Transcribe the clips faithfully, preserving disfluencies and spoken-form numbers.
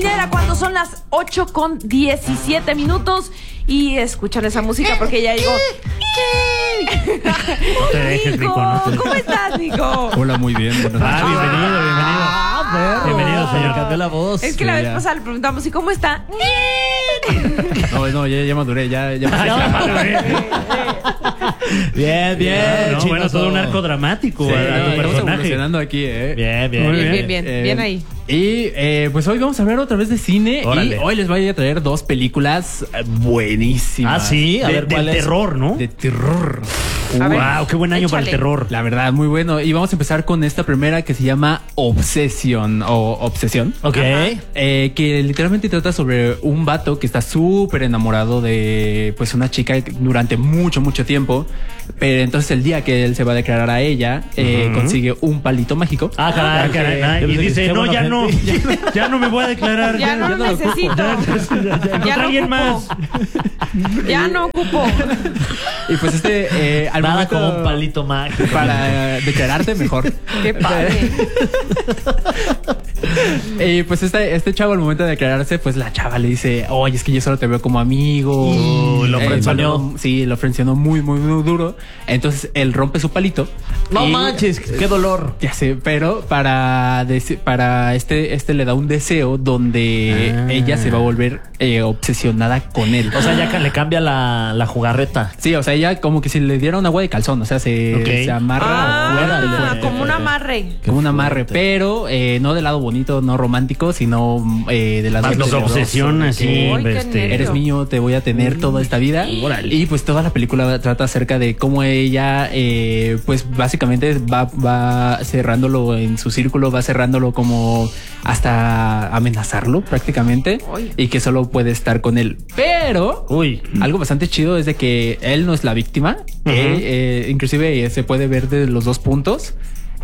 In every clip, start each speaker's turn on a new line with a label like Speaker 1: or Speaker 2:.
Speaker 1: Era cuando son las ocho con diecisiete minutos y escuchan esa música porque ya llegó.
Speaker 2: No te dejes,
Speaker 1: Nico,
Speaker 2: Nico, no te...
Speaker 1: ¿cómo estás, Nico?
Speaker 3: Hola, muy bien. Buenas
Speaker 2: Ah,
Speaker 3: noches.
Speaker 2: bienvenido, bienvenido.
Speaker 1: Ah, perro.
Speaker 2: Bienvenido, señor.
Speaker 4: Cambió la voz.
Speaker 1: Es que la
Speaker 3: Sí,
Speaker 1: vez
Speaker 3: ya.
Speaker 1: pasada le preguntamos, ¿y cómo está?
Speaker 3: No, no, ya, ya maduré, ya, ya
Speaker 4: Bien, bien.
Speaker 2: No,
Speaker 4: chicos,
Speaker 2: bueno, todo un
Speaker 4: no.
Speaker 2: arco dramático
Speaker 3: Sí,
Speaker 2: a, a
Speaker 3: no,
Speaker 2: tu
Speaker 3: estamos
Speaker 2: personaje.
Speaker 3: evolucionando aquí, ¿eh?
Speaker 4: Bien, bien,
Speaker 2: Muy
Speaker 1: Bien,
Speaker 4: bien.
Speaker 1: bien, bien,
Speaker 3: Eh,
Speaker 1: bien ahí.
Speaker 3: Y eh, pues hoy vamos a hablar otra vez de cine.
Speaker 2: Órale.
Speaker 3: Y hoy les voy a traer dos películas eh, buenísimas.
Speaker 4: Ah, sí, a
Speaker 2: De,
Speaker 4: ver
Speaker 2: del
Speaker 4: cuál es.
Speaker 2: terror, ¿no?
Speaker 3: De terror.
Speaker 1: A ver,
Speaker 2: Wow, qué buen año para el
Speaker 1: échale.
Speaker 2: terror.
Speaker 3: La verdad, muy bueno. Y vamos a empezar con esta primera que se llama Obsession o Obsesión.
Speaker 4: Ok.
Speaker 3: Eh, que literalmente trata sobre un vato que está súper enamorado de pues una chica durante mucho, mucho tiempo. Pero entonces el día que él se va a declarar a ella, eh,
Speaker 2: Ujú.
Speaker 3: consigue un palito mágico.
Speaker 4: Ah, caray,
Speaker 2: Ah, caray,
Speaker 4: que-
Speaker 2: ah,
Speaker 4: yo
Speaker 2: y
Speaker 4: pensé que
Speaker 2: dice,
Speaker 4: qué
Speaker 2: no,
Speaker 4: buena
Speaker 2: ya no,
Speaker 4: gente.
Speaker 2: ya, ya no me voy a declarar.
Speaker 1: Ya no lo
Speaker 2: lo ocupo.
Speaker 1: necesito.
Speaker 2: Ya, ya, ya, ya, encontré
Speaker 1: Ya no
Speaker 2: alguien
Speaker 1: ocupo.
Speaker 2: más.
Speaker 1: Ya no ocupo.
Speaker 3: Y pues este, eh, al
Speaker 4: Nada
Speaker 3: momento
Speaker 4: como un palito mágico.
Speaker 3: para eh, declararte mejor.
Speaker 1: Qué padre.
Speaker 3: Y pues este, este chavo al momento de declararse, pues la chava le dice, oye, es que yo solo te veo como amigo.
Speaker 4: Uh, lo
Speaker 3: Eh,
Speaker 4: frenzoneó.
Speaker 3: bueno, Sí, lo frencionó muy, muy, muy duro. Entonces él rompe su palito.
Speaker 4: No
Speaker 3: y-
Speaker 4: manches, qué dolor.
Speaker 3: Ya sé, pero para, dese- para este, este le da un deseo donde
Speaker 2: Ah.
Speaker 3: ella se va a volver eh, obsesionada con él.
Speaker 4: O sea, ya que le cambia la, la jugarreta.
Speaker 3: Sí, o sea, ella como que si le diera un agua de calzón, o sea, se,
Speaker 2: Ok.
Speaker 3: se amarra fuerte,
Speaker 1: Ah,
Speaker 3: fuerte,
Speaker 1: como un
Speaker 3: fuerte.
Speaker 1: amarre.
Speaker 3: Como un amarre,
Speaker 4: fuerte.
Speaker 3: pero eh, no del lado bonito, no romántico, sino eh, del lado
Speaker 2: Más los
Speaker 3: tenebroso,
Speaker 2: obsesiona
Speaker 3: de
Speaker 2: así.
Speaker 3: que
Speaker 1: Ay, qué
Speaker 2: este,
Speaker 1: nervio.
Speaker 3: eres mío, te voy a tener toda esta vida.
Speaker 2: Órale.
Speaker 3: Y pues toda la película trata acerca de cómo ella, eh, pues básicamente va, va cerrándolo en su círculo, va cerrándolo como hasta amenazarlo prácticamente.
Speaker 1: Ay.
Speaker 3: Y que solo puede estar con él. Pero
Speaker 2: Uy.
Speaker 3: algo bastante chido es de que él no es la víctima.
Speaker 2: Ujú.
Speaker 3: Eh, eh, inclusive eh, se puede ver de los dos puntos.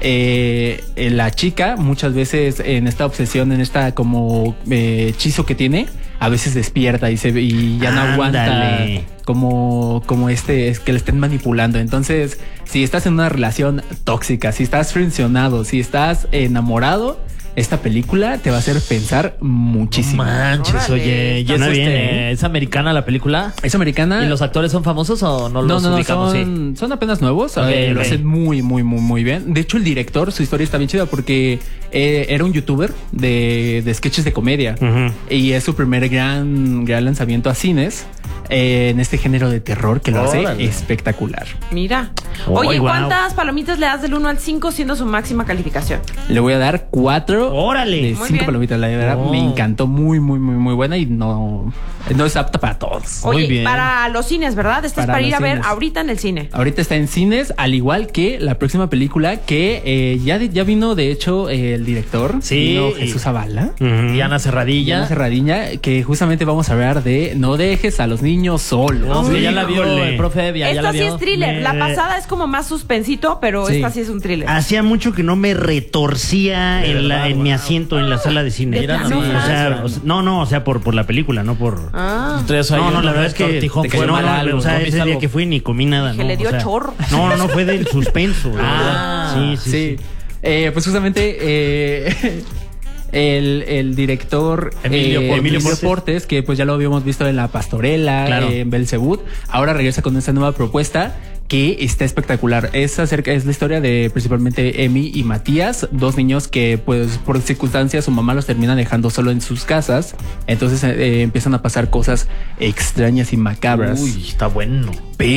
Speaker 3: Eh, eh, la chica muchas veces en esta obsesión, en esta como eh, hechizo que tiene, a veces despierta y se ve- y ya no aguanta
Speaker 2: Ándale.
Speaker 3: como como este es que le estén manipulando. Entonces, si estás en una relación tóxica, si estás friccionado, si estás enamorado, esta película te va a hacer pensar muchísimo.
Speaker 4: No manches,
Speaker 1: Órale,
Speaker 4: oye. ¿Y es,
Speaker 2: suena bien,
Speaker 4: este,
Speaker 2: ¿eh?
Speaker 4: es americana la película?
Speaker 3: Es americana.
Speaker 4: ¿Y los actores son famosos o no
Speaker 3: No,
Speaker 4: los
Speaker 3: no, no,
Speaker 4: ubicamos? Sí.
Speaker 3: son, son apenas nuevos.
Speaker 4: Ok,
Speaker 3: eh, Lo
Speaker 4: ok.
Speaker 3: hacen muy, muy, muy, muy bien. De hecho, el director, su historia está bien chida porque eh, era un youtuber de, de sketches de comedia.
Speaker 2: Ujú.
Speaker 3: Y es su primer gran, gran lanzamiento a cines eh, en este género de terror que lo hace
Speaker 4: Órale.
Speaker 3: espectacular.
Speaker 1: Mira.
Speaker 2: Oh,
Speaker 1: Oye,
Speaker 2: wow.
Speaker 1: ¿cuántas palomitas le das del uno al cinco siendo su máxima calificación?
Speaker 3: Le voy a dar cuatro
Speaker 2: Órale.
Speaker 3: de
Speaker 1: Muy
Speaker 3: cinco
Speaker 1: bien.
Speaker 3: palomitas. La verdad
Speaker 4: Oh.
Speaker 3: me encantó, muy, muy, muy, muy buena y no, no es apta para todos.
Speaker 4: Muy
Speaker 1: Oye,
Speaker 4: bien.
Speaker 1: para los cines, ¿verdad? Esta es
Speaker 3: Para
Speaker 1: para ir
Speaker 3: los
Speaker 1: a ver
Speaker 3: cines.
Speaker 1: ahorita en el cine.
Speaker 3: Ahorita está en cines, al igual que la próxima película que eh, ya, ya vino, de hecho, eh, el director.
Speaker 4: Sí.
Speaker 3: Vino Jesús Zavala.
Speaker 2: Ujú.
Speaker 4: Diana Cerradilla.
Speaker 3: Diana Cerradilla, que justamente vamos a hablar de No dejes a los niños solos.
Speaker 4: No, que ya la vio
Speaker 2: Híjole.
Speaker 4: el profe Evia, ya
Speaker 1: Esta
Speaker 4: la
Speaker 1: sí
Speaker 4: vio.
Speaker 1: es thriller. La
Speaker 2: Me-
Speaker 1: pasada es como más suspensito, pero
Speaker 3: Sí.
Speaker 1: esta sí es un thriller.
Speaker 2: Hacía mucho que no me retorcía
Speaker 4: De
Speaker 2: en, la,
Speaker 4: verdad,
Speaker 2: en mi
Speaker 4: wow.
Speaker 2: asiento en la sala de cine.
Speaker 1: ¿De
Speaker 2: Era
Speaker 1: plano,
Speaker 2: así, o sea,
Speaker 1: Fran?
Speaker 2: o sea, no, no, o sea, por, por la película, no por...
Speaker 1: Ah.
Speaker 4: Traes ahí
Speaker 2: No, no,
Speaker 4: un
Speaker 2: la verdad es que
Speaker 4: tortijón
Speaker 3: te cayó
Speaker 2: no,
Speaker 4: fuerte.
Speaker 3: mal
Speaker 2: no,
Speaker 3: algo,
Speaker 2: o sea,
Speaker 4: ¿comiste
Speaker 2: ese día
Speaker 4: algo?
Speaker 2: que fui ni comí nada.
Speaker 1: Que
Speaker 2: no,
Speaker 1: le
Speaker 2: o
Speaker 1: dio
Speaker 2: sea,
Speaker 1: chorro.
Speaker 2: No, no, no, fue del suspenso.
Speaker 4: Ah.
Speaker 2: sí, sí,
Speaker 3: Sí.
Speaker 2: sí.
Speaker 3: Eh, pues justamente eh, el, el director
Speaker 4: Emilio
Speaker 3: eh,
Speaker 4: Portes.
Speaker 3: Emilio
Speaker 2: Portes.
Speaker 3: Portes, que pues ya lo habíamos visto en La Pastorela,
Speaker 2: Claro.
Speaker 3: eh, en Belzebut, ahora regresa con esta nueva propuesta que está espectacular. Es acerca, es la historia de principalmente Emi y Matías, dos niños que pues por circunstancias su mamá los termina dejando solo en sus casas. Entonces eh, empiezan a pasar cosas extrañas y macabras.
Speaker 4: Uy, está bueno.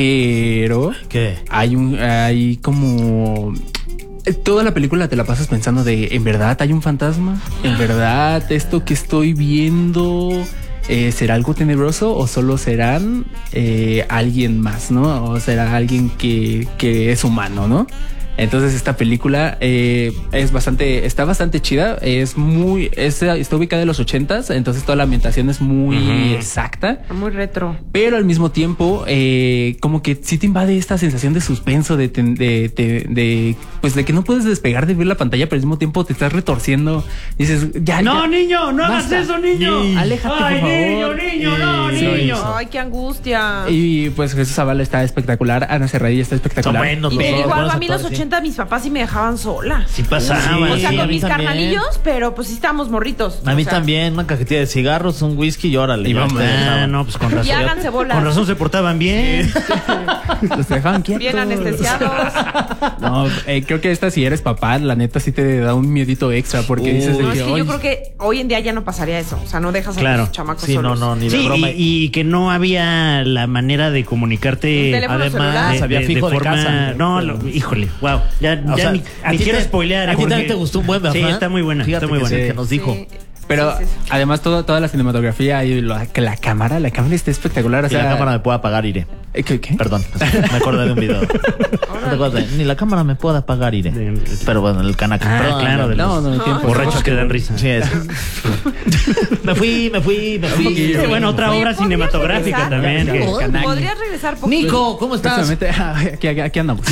Speaker 3: Pero
Speaker 4: ¿Qué?
Speaker 3: hay un, hay como toda la película te la pasas pensando de, ¿en verdad hay un fantasma? ¿En verdad esto que estoy viendo eh, será algo tenebroso o solo serán eh, alguien más, ¿no? O será alguien que, que es humano, ¿no? Entonces esta película eh, es bastante, está bastante chida, es muy, es, está ubicada en los ochentas, entonces toda la ambientación es muy
Speaker 2: Ujú.
Speaker 3: exacta.
Speaker 1: Muy retro.
Speaker 3: Pero al mismo tiempo, eh, como que sí te invade esta sensación de suspenso, de, ten- de, de, de, pues de que no puedes despegar de ver la pantalla, pero al mismo tiempo te estás retorciendo. Dices, ya,
Speaker 2: No,
Speaker 3: ya,
Speaker 2: niño, no hagas
Speaker 3: basta.
Speaker 2: eso, niño.
Speaker 3: Sí. Aléjate,
Speaker 2: Ay,
Speaker 3: por
Speaker 2: niño,
Speaker 3: favor.
Speaker 2: niño, no,
Speaker 3: Sí.
Speaker 2: niño.
Speaker 1: Ay, qué angustia.
Speaker 3: Y pues Jesús Zavala está espectacular, Ana Serradilla está
Speaker 4: Está
Speaker 3: espectacular.
Speaker 4: bueno.
Speaker 1: Y te
Speaker 4: todos
Speaker 1: digo
Speaker 4: los
Speaker 1: algo, a
Speaker 4: buenos
Speaker 1: mí los
Speaker 4: actores, sí.
Speaker 1: ochenta mis papás sí me dejaban sola.
Speaker 2: Sí pasaba.
Speaker 4: Sí,
Speaker 1: O sea,
Speaker 4: a
Speaker 1: con
Speaker 4: mí
Speaker 1: mis
Speaker 4: también.
Speaker 1: carnalillos, pero pues sí estábamos morritos.
Speaker 4: A mí
Speaker 1: o sea,
Speaker 4: también, una cajetilla de cigarros, un whisky y órale.
Speaker 2: Y
Speaker 4: ya
Speaker 2: vamos,
Speaker 4: te
Speaker 2: ah,
Speaker 4: dejaban.
Speaker 2: no, pues con razón.
Speaker 1: Y háganse bolas.
Speaker 2: Con razón se portaban bien.
Speaker 3: Los dejaban quietos.
Speaker 1: Bien anestesiados.
Speaker 3: No, eh, creo que esta si eres papá, la neta sí te da un miedito extra porque
Speaker 4: Uh,
Speaker 3: dices de
Speaker 1: No, es que yo
Speaker 3: "Ay,
Speaker 1: creo que hoy en día ya no pasaría eso. O sea, no dejas a
Speaker 2: Claro.
Speaker 1: tus chamacos
Speaker 4: Sí, no,
Speaker 1: solos.
Speaker 4: no, ni de
Speaker 2: Sí,
Speaker 4: broma.
Speaker 2: y, y que no había la manera de comunicarte.
Speaker 1: Un teléfono celular.
Speaker 2: de,
Speaker 4: Había
Speaker 2: de-
Speaker 4: fijo
Speaker 2: de
Speaker 4: de
Speaker 2: forma.
Speaker 4: casa.
Speaker 2: No, lo- híjole, wow. Ya,
Speaker 4: O
Speaker 2: ya
Speaker 4: sea,
Speaker 2: ni,
Speaker 4: a
Speaker 2: ni
Speaker 4: ti
Speaker 2: quiero
Speaker 4: te-
Speaker 2: spoilear.
Speaker 4: a
Speaker 2: ¿eh?
Speaker 4: ti también
Speaker 2: Porque-
Speaker 4: te gustó un buen, ¿verdad?
Speaker 2: Sí, está muy buena.
Speaker 4: Fíjate
Speaker 2: está muy
Speaker 4: que,
Speaker 2: buena.
Speaker 4: sí, que nos dijo.
Speaker 1: Sí.
Speaker 3: Pero
Speaker 1: Sí, sí, sí.
Speaker 3: además todo, toda la cinematografía y lo- que la cámara, la cámara está espectacular. O
Speaker 4: Y
Speaker 3: sea,
Speaker 4: la cámara me puede apagar, Iré.
Speaker 3: ¿Eh, ¿Qué? qué?
Speaker 4: Perdón, me acordé de un video. ¿No te acuerdas de- Ni la cámara me puede apagar, Iré.
Speaker 2: De-
Speaker 4: Pero bueno, el canaca.
Speaker 2: Ah,
Speaker 4: Perdón,
Speaker 2: claro, de
Speaker 3: No,
Speaker 2: los
Speaker 3: no, no, tiempo.
Speaker 2: borrachos que dan risa.
Speaker 4: Sí, es. me fui, me fui, me fui.
Speaker 2: Sí, bueno, otra
Speaker 1: Oye,
Speaker 2: obra
Speaker 1: ¿podrías
Speaker 2: cinematográfica
Speaker 1: regresar?
Speaker 2: también.
Speaker 3: Ya,
Speaker 2: que-
Speaker 3: ya. Canac.
Speaker 1: ¿Podrías regresar poquito?
Speaker 4: Nico, ¿cómo estás?
Speaker 3: Justamente, ah, aquí, aquí- aquí andamos.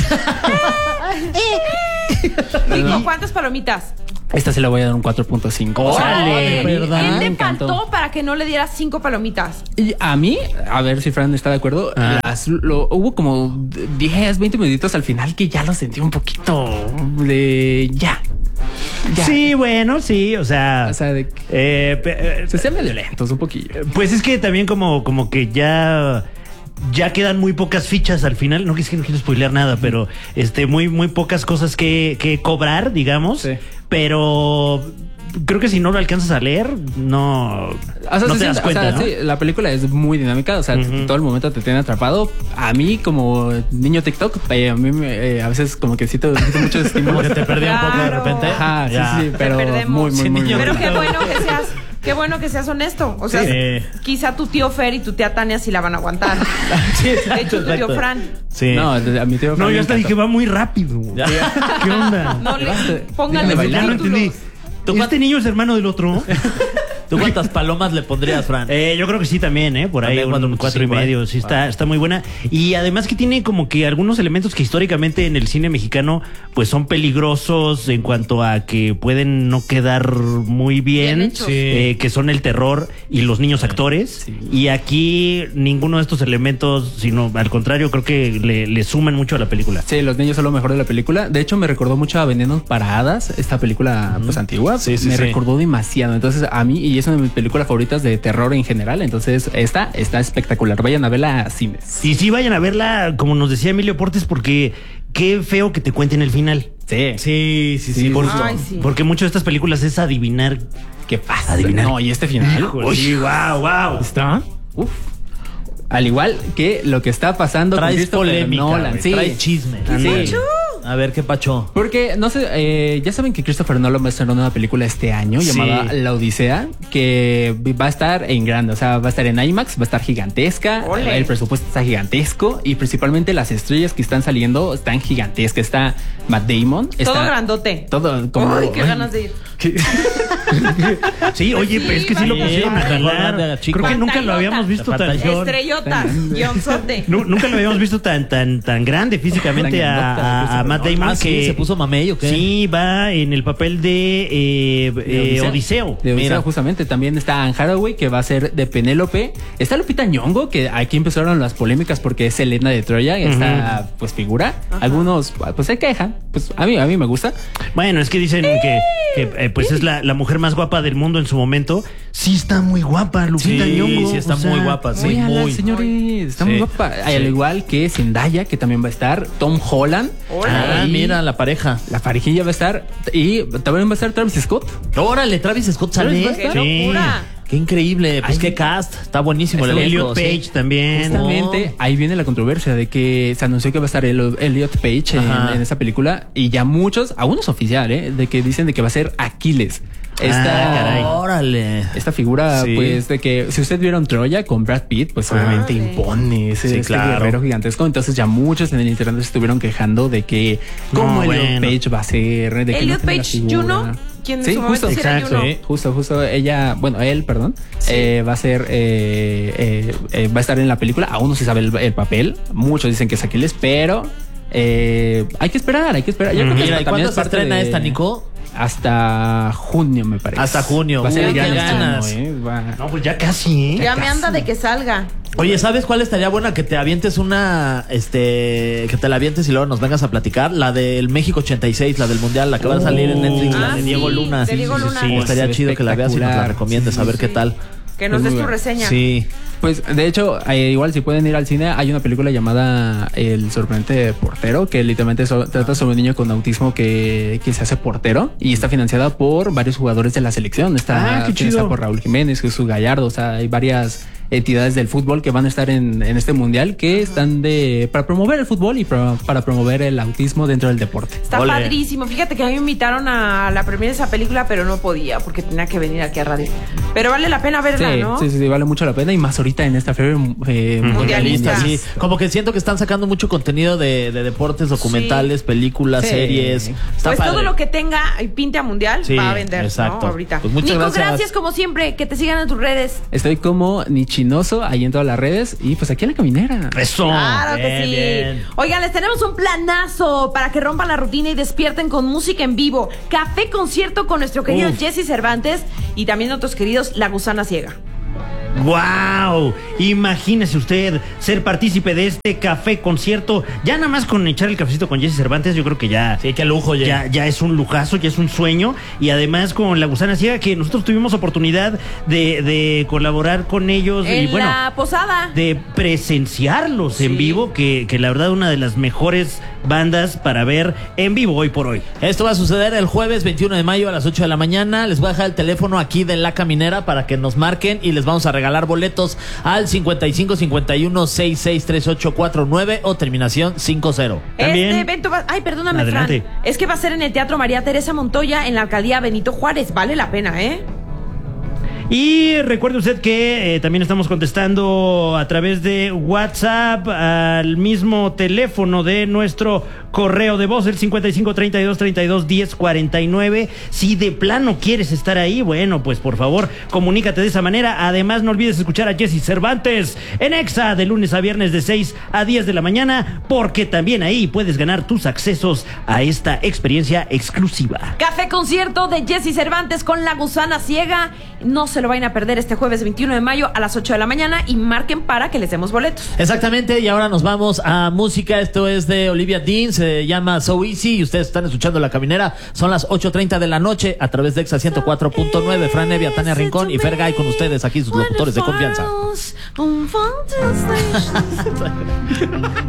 Speaker 1: Nico, ¿cuántas palomitas?
Speaker 3: Esta sí le voy a dar un cuatro punto cinco.
Speaker 2: ¡Órale!
Speaker 4: ¿verdad?
Speaker 1: ¿Qué
Speaker 3: Me
Speaker 1: te
Speaker 3: encantó.
Speaker 1: faltó para que no le dieras cinco palomitas?
Speaker 3: Y a mí, a ver si Fran está de acuerdo,
Speaker 2: Ah.
Speaker 3: las- lo- hubo como diez, veinte minutitos al final que ya lo sentí un poquito de ya. ya.
Speaker 2: Sí, bueno, sí, o sea.
Speaker 3: O sea, de,
Speaker 2: eh, pe- eh,
Speaker 3: se sean medio lentos un poquillo.
Speaker 2: pues es que también como, como que ya. Ya quedan muy pocas fichas al final. No, que es que no quiero spoilear nada, pero este, muy, muy pocas cosas que, que cobrar, digamos.
Speaker 3: Sí.
Speaker 2: Pero creo que si no lo alcanzas a leer, no,
Speaker 3: O sea,
Speaker 2: no
Speaker 3: se
Speaker 2: te
Speaker 3: siente-
Speaker 2: das cuenta,
Speaker 3: o sea,
Speaker 2: ¿no?
Speaker 3: sí, la película es muy dinámica, o sea,
Speaker 2: Ujú.
Speaker 3: todo el momento te tiene atrapado. A mí, como niño TikTok, eh, a mí me- eh, a veces como que siento, siento muchos estímulos.
Speaker 4: Como que te perdí un poco de
Speaker 1: Claro.
Speaker 4: repente.
Speaker 3: Ajá, sí,
Speaker 2: Ya.
Speaker 3: sí, sí, pero
Speaker 1: perdemos.
Speaker 3: muy, muy,
Speaker 4: Sí,
Speaker 3: muy,
Speaker 4: niño
Speaker 3: muy
Speaker 1: Pero
Speaker 3: buena.
Speaker 1: qué bueno que seas, qué bueno que seas honesto. O sea,
Speaker 4: Sí.
Speaker 1: quizá tu tío Fer y tu tía Tania sí la van a aguantar.
Speaker 4: Sí,
Speaker 1: De
Speaker 4: exacto,
Speaker 1: hecho, tu tío
Speaker 4: exacto.
Speaker 1: Fran.
Speaker 4: Sí.
Speaker 3: No, a mi tío
Speaker 2: No,
Speaker 3: Fran
Speaker 2: yo
Speaker 3: me
Speaker 2: hasta
Speaker 3: encantó.
Speaker 2: dije, va muy rápido.
Speaker 4: Ya.
Speaker 2: ¿Qué onda?
Speaker 1: No le
Speaker 3: Dígale
Speaker 1: pónganle
Speaker 3: bailar,
Speaker 2: Ya no
Speaker 1: subtítulos.
Speaker 2: entendí.
Speaker 4: ¿Tú
Speaker 2: ¿Este niño es hermano del otro?
Speaker 4: ¿Tú cuántas palomas le pondrías, Fran?
Speaker 2: Eh, yo creo que sí también, ¿eh? Por ahí
Speaker 4: También
Speaker 2: un
Speaker 4: cuatro punto
Speaker 2: cuatro y
Speaker 4: cinco,
Speaker 2: medio.
Speaker 4: ¿eh?
Speaker 2: Sí, está,
Speaker 4: Wow.
Speaker 2: está muy buena. Y además que tiene como que algunos elementos que históricamente en el cine mexicano pues son peligrosos en cuanto a que pueden no quedar muy bien.
Speaker 1: Bien hechos.
Speaker 4: Sí.
Speaker 2: eh, que son el terror y los niños actores.
Speaker 3: Sí.
Speaker 2: Y aquí ninguno de estos elementos, sino al contrario, creo que le, le suman mucho a la película.
Speaker 3: Sí, los niños son lo mejor de la película. De hecho, me recordó mucho a Veneno para Hadas, esta película pues antigua.
Speaker 4: Sí, sí,
Speaker 3: me
Speaker 4: sí.
Speaker 3: recordó demasiado. Entonces, a mí, y es una de mis películas favoritas de terror en general. Entonces, esta está espectacular. Vayan a verla a cines.
Speaker 2: Y sí, vayan a verla, como nos decía Emilio Portes, porque qué feo que te cuenten el final.
Speaker 3: Sí.
Speaker 4: Sí, sí, sí.
Speaker 3: Sí,
Speaker 2: Por-
Speaker 1: Ay, sí.
Speaker 2: Porque muchas de estas películas es adivinar.
Speaker 3: ¿Qué pasa?
Speaker 2: Adivinar.
Speaker 3: No, y este final.
Speaker 2: Uy, sí, wow, wow.
Speaker 3: ¿Está? Uf. Al igual que lo que está pasando con
Speaker 4: Traes
Speaker 3: Christopher
Speaker 4: polémica,
Speaker 3: Nolan.
Speaker 4: güey,
Speaker 3: Sí.
Speaker 4: traes chisme.
Speaker 3: Sí.
Speaker 4: A ver, ¿qué pacho?
Speaker 3: Porque, no sé, eh, ya saben que Christopher Nolan va a estrenar una película este año
Speaker 2: Sí.
Speaker 3: llamada La Odisea, que va a estar en grande, o sea, va a estar en IMAX, va a estar gigantesca,
Speaker 1: Ole.
Speaker 3: el presupuesto está gigantesco y principalmente las estrellas que están saliendo están gigantescas. Está Matt Damon. Está
Speaker 1: Todo grandote.
Speaker 3: Todo como...
Speaker 1: Ay, qué ganas de ir.
Speaker 2: Sí, oye, pero es que sí lo
Speaker 1: Sí,
Speaker 2: pusieron a
Speaker 4: mejor
Speaker 2: jalar.
Speaker 4: grande, chico.
Speaker 2: Creo que nunca lo
Speaker 1: Pantallota.
Speaker 2: habíamos visto tan.
Speaker 4: Pantallota.
Speaker 1: Estrellota, guionzote.
Speaker 2: Nu- Nunca lo habíamos visto tan tan tan grande físicamente
Speaker 3: Tan
Speaker 2: a,
Speaker 3: grandota,
Speaker 2: a- a
Speaker 3: Christopher
Speaker 2: Matt
Speaker 3: Nolan.
Speaker 2: Damon
Speaker 4: Ah, sí,
Speaker 2: que
Speaker 4: se puso mamey, ¿o qué?
Speaker 2: sí va en el papel de, eh, eh, Odiseo.
Speaker 3: De Odiseo,
Speaker 4: Mira.
Speaker 3: justamente. También está Anne Hathaway, que va a ser de Penélope. Está Lupita Nyong'o, que aquí empezaron las polémicas porque es Helena de Troya, esta pues figura. Algunos pues se quejan. Pues a mí, a mí me gusta.
Speaker 2: Bueno, es que dicen que, que, eh, pues es la, la mujer más guapa del mundo en su momento. Sí está muy guapa, Lupita
Speaker 4: Sí,
Speaker 2: Nyong'o.
Speaker 4: sí está
Speaker 2: o sea,
Speaker 4: muy guapa, sí,
Speaker 3: Véanla,
Speaker 4: muy.
Speaker 3: señores, está muy
Speaker 4: Sí,
Speaker 3: guapa.
Speaker 4: sí.
Speaker 3: Al igual que Zendaya, que también va a estar. Tom Holland.
Speaker 4: Ah,
Speaker 3: Ahí
Speaker 4: mira, la pareja.
Speaker 3: La parejilla va a estar. Y también va a estar Travis Scott.
Speaker 4: Órale, Travis Scott sale.
Speaker 3: Travis
Speaker 1: Qué
Speaker 2: Sí.
Speaker 1: locura.
Speaker 4: Qué increíble. Pues
Speaker 3: Ay.
Speaker 4: qué cast. Está buenísimo el
Speaker 3: Está
Speaker 4: elenco.
Speaker 2: Elliot
Speaker 4: sí.
Speaker 2: Page también.
Speaker 3: Justamente ahí viene la controversia de que se anunció que va a estar el- Elliot Page
Speaker 4: Ajá.
Speaker 3: en, en esa película. Y ya muchos, aún no es oficial, ¿eh? De que dicen de que va a ser Aquiles. Esta,
Speaker 2: Ah, caray.
Speaker 4: Órale.
Speaker 3: Esta figura,
Speaker 4: Sí.
Speaker 3: pues, de que si usted vieron Troya con Brad Pitt, pues obviamente
Speaker 1: sí.
Speaker 3: impone ese
Speaker 4: Sí,
Speaker 3: este
Speaker 4: claro.
Speaker 3: guerrero gigantesco. Entonces ya muchos en el internet se estuvieron quejando de que cómo
Speaker 2: No,
Speaker 3: Elliot
Speaker 2: bueno.
Speaker 3: Page va a ser, de que
Speaker 1: Elliot
Speaker 3: no tiene la
Speaker 1: Page,
Speaker 3: figura.
Speaker 1: Juno, quien en
Speaker 3: Sí,
Speaker 1: su momento
Speaker 3: justo,
Speaker 1: sí era
Speaker 2: exacto,
Speaker 1: Juno.
Speaker 2: sí.
Speaker 3: Justo, justo ella, bueno, él, perdón, eh, va a ser, eh, eh, eh, va a estar en la película. Aún no se sabe el, el papel. Muchos dicen que es Aquiles, pero eh, hay que esperar, hay que esperar. Yo creo que
Speaker 4: Mira, ¿y
Speaker 3: también
Speaker 4: cuándo
Speaker 3: es
Speaker 4: se
Speaker 3: parte
Speaker 4: estrena
Speaker 3: de-
Speaker 4: esta, Nico?
Speaker 3: hasta junio, me parece.
Speaker 4: Hasta junio.
Speaker 3: Va a ser
Speaker 4: Uy,
Speaker 3: el
Speaker 4: qué
Speaker 3: gran
Speaker 4: ganas.
Speaker 3: estreno, ¿eh? Va-
Speaker 2: No, pues ya casi, ¿eh?
Speaker 1: Ya me anda de que salga.
Speaker 4: Oye, ¿sabes cuál estaría buena? Que te avientes una, este, que te la avientes y luego nos vengas a platicar. La del México ochenta y seis, la del Mundial, la que va a salir en Netflix, la
Speaker 1: Ah,
Speaker 4: de
Speaker 1: sí,
Speaker 4: Diego Luna.
Speaker 1: de Diego Luna.
Speaker 2: sí,
Speaker 4: Estaría
Speaker 3: Se ve
Speaker 4: chido que la veas y nos la
Speaker 3: espectacular.
Speaker 4: recomiendes,
Speaker 3: Sí,
Speaker 4: a ver
Speaker 1: sí.
Speaker 4: qué tal.
Speaker 1: Que nos
Speaker 3: Es
Speaker 1: des
Speaker 3: muy
Speaker 1: tu
Speaker 3: buena.
Speaker 1: reseña.
Speaker 4: Sí.
Speaker 3: Pues de hecho, eh, igual si pueden ir al cine, hay una película llamada El sorprendente portero, que literalmente so- trata sobre un niño con autismo que, que se hace portero y está financiada por varios jugadores de la selección. Está
Speaker 2: Ah, qué chido.
Speaker 3: financiada por Raúl Jiménez, Jesús Gallardo, o sea, hay varias entidades del fútbol que van a estar en, en este mundial que están de para promover el fútbol y para, para promover el autismo dentro del deporte.
Speaker 1: Está
Speaker 2: Ole.
Speaker 1: padrísimo. Fíjate que a mí me invitaron a la premiere de esa película, pero no podía porque tenía que venir aquí a radio. Pero vale la pena verla,
Speaker 3: Sí,
Speaker 1: ¿no?
Speaker 3: sí, sí, sí, vale mucho la pena y más ahorita en esta feria eh,
Speaker 1: Mundialista.
Speaker 4: Sí, como que siento que están sacando mucho contenido de, de deportes, documentales, películas,
Speaker 3: Sí.
Speaker 4: series. Está
Speaker 1: Pues
Speaker 4: padre.
Speaker 1: todo lo que tenga y pinte a mundial
Speaker 4: Sí,
Speaker 1: va a vender,
Speaker 4: exacto.
Speaker 1: ¿no? Ahorita.
Speaker 4: Pues muchas
Speaker 1: Nico,
Speaker 4: gracias.
Speaker 1: gracias como siempre. Que te sigan en tus redes.
Speaker 3: Estoy como Nichinoso ahí en todas las redes y pues aquí en La Caminera.
Speaker 2: Eso.
Speaker 1: Claro que
Speaker 2: Bien,
Speaker 1: sí.
Speaker 2: bien.
Speaker 1: Oigan, les tenemos un planazo para que rompan la rutina y despierten con música en vivo. Café concierto con nuestro querido
Speaker 2: Uf.
Speaker 1: Jesse Cervantes y también otros queridos La Gusana Ciega.
Speaker 2: ¡Wow! Imagínese usted ser partícipe de este café concierto. Ya nada más con echar el cafecito con Jesse Cervantes, yo creo que ya.
Speaker 4: Sí, qué lujo, oye.
Speaker 2: Ya, ya es un lujazo, ya es un sueño. Y además con La Gusana Ciega, que nosotros tuvimos oportunidad de, de colaborar con ellos.
Speaker 1: En
Speaker 2: y bueno,
Speaker 1: la posada.
Speaker 2: de presenciarlos
Speaker 1: Sí.
Speaker 2: en vivo, que, que la verdad una de las mejores bandas para ver en vivo hoy por hoy.
Speaker 4: Esto va a suceder el jueves veintiuno de mayo a las ocho de la mañana. Les voy a dejar el teléfono aquí de La Caminera para que nos marquen y les vamos a regalar boletos al cincuenta y cinco cincuenta y uno sesenta y seis treinta y ocho cuarenta y nueve o terminación cincuenta.
Speaker 2: También-
Speaker 1: Este evento va... Ay, perdóname,
Speaker 2: Adelante.
Speaker 1: Fran. Es que va a ser en el Teatro María Teresa Montoya en la alcaldía Benito Juárez. Vale la pena, ¿eh?
Speaker 2: Y recuerde usted que eh, también estamos contestando a través de WhatsApp al mismo teléfono de nuestro correo de voz, el cincuenta y cinco treinta y dos treinta y dos diez cuarenta y nueve. Si de plano quieres estar ahí, bueno, pues por favor, comunícate de esa manera. Además, no olvides escuchar a Jesse Cervantes en Exa de lunes a viernes de seis a diez de la mañana, porque también ahí puedes ganar tus accesos a esta experiencia exclusiva.
Speaker 1: Café concierto de Jesse Cervantes con La Gusana Ciega. No se lo vayan a perder este jueves veintiuno de mayo a las ocho de la mañana y marquen para que les demos boletos.
Speaker 4: Exactamente, y ahora nos vamos a música. Esto es de Olivia Dean, se llama So Easy y ustedes están escuchando La Caminera. Son las ocho treinta de la noche a través de Exa ciento cuatro punto nueve. Fran Evia, Tania Rincón y Fergay con ustedes aquí, sus locutores de confianza.